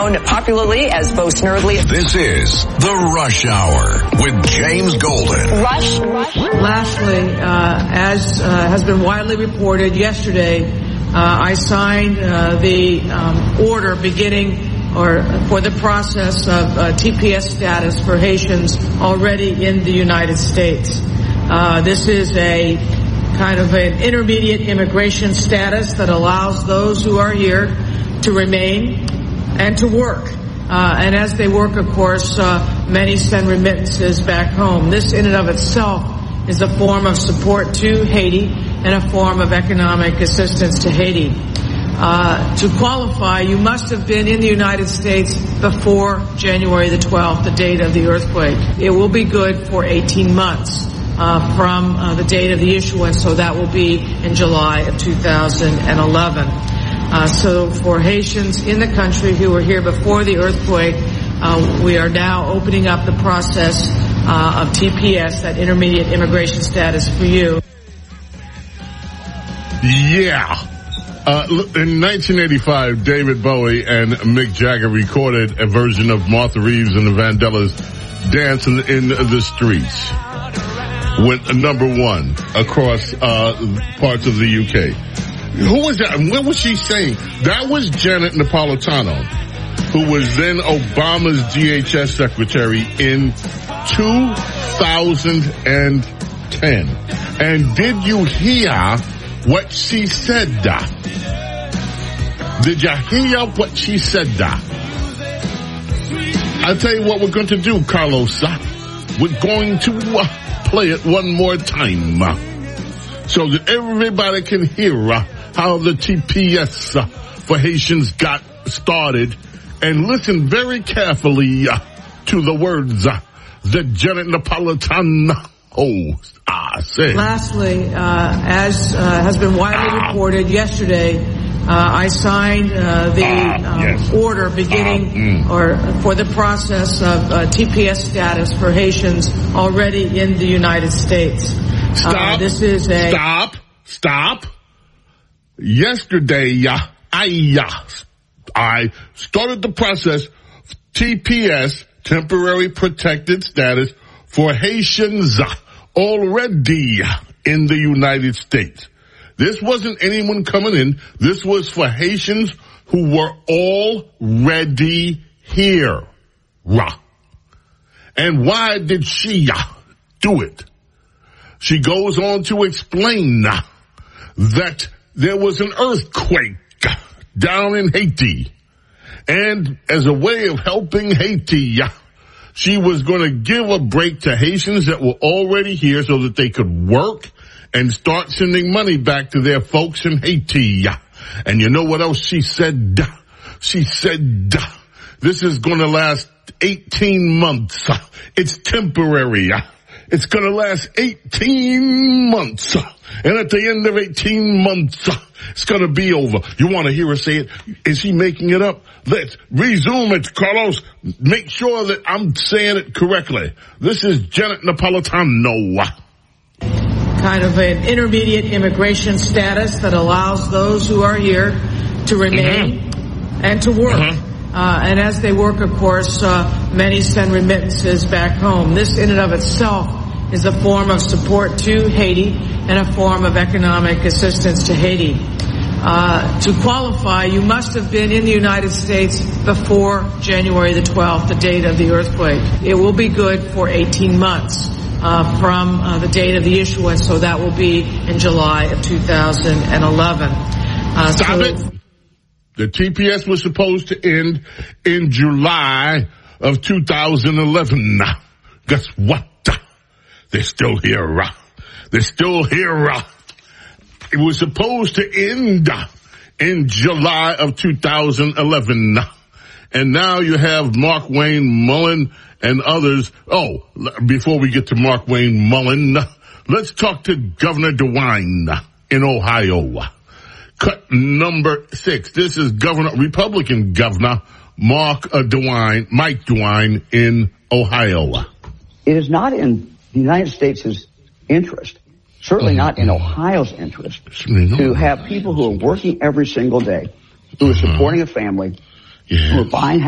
known popularly as Bo Snerdley. This is The Rush Hour with James Golden. Rush. Lastly, as has been widely reported yesterday, I signed the order beginning for the process of TPS status for Haitians already in the United States. This is a kind of an intermediate immigration status that allows those who are here to remain and to work. And as they work, of course, many send remittances back home. This in and of itself is a form of support to Haiti and a form of economic assistance to Haiti. To qualify, you must have been in the United States before January the 12th, the date of the earthquake. It will be good for 18 months from the date of the issuance, so that will be in July of 2011. So for Haitians in the country who were here before the earthquake, we are now opening up the process of TPS, that intermediate immigration status for you. Yeah. In 1985, David Bowie and Mick Jagger recorded a version of Martha Reeves and the Vandellas dancing in the streets. Went number one across parts of the UK. Who was that? What was she saying? That was Janet Napolitano, who was then Obama's DHS secretary in 2010. And did you hear what she said? Did you hear what she said? I'll tell you what we're going to do, Carlos. We're going to play it one more time so that everybody can hear how the TPS for Haitians got started, and listen very carefully to the words that Janet Napolitano said. Lastly, as has been widely reported yesterday, I signed the order beginning for the process of TPS status for Haitians already in the United States. Stop. This is a Stop. Yesterday, I started the process TPS, temporary protected status for Haitians already in the United States. This wasn't anyone coming in. This was for Haitians who were already here. And why did she do it? She goes on to explain that there was an earthquake down in Haiti. And as a way of helping Haiti, she was going to give a break to Haitians that were already here so that they could work and start sending money back to their folks in Haiti. And you know what else she said? She said, this is going to last 18 months. It's temporary. It's going to last 18 months. And at the end of 18 months, it's going to be over. You want to hear her say it? Is she making it up? Let's resume it, Carlos. Make sure that I'm saying it correctly. This is Janet Napolitano. Kind of an intermediate immigration status that allows those who are here to remain and to work. And as they work, of course, many send remittances back home. This in and of itself is a form of support to Haiti and a form of economic assistance to Haiti. To qualify, you must have been in the United States before January the 12th, the date of the earthquake. It will be good for 18 months from the date of the issuance, so that will be in July of 2011. Stop it. The TPS was supposed to end in July of 2011. Guess what? They're still here. They're still here. It was supposed to end in July of 2011. And now you have Mark Wayne Mullen and others. Oh, before we get to Mark Wayne Mullen, let's talk to Governor DeWine in Ohio. Cut number 6. This is Republican Governor Mike DeWine in Ohio. It is not in the United States' interest, certainly not in Ohio's interest, to have people who are working every single day, who are supporting a family, who are buying